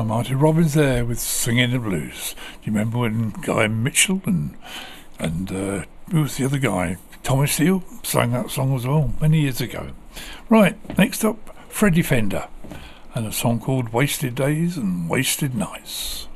Martin Robbins there with Singing the Blues. Do you remember when Guy Mitchell and who was the other guy? Thomas Steele sang that song as well many years ago. Right, next up, Freddie Fender and a song called Wasted Days and Wasted Nights.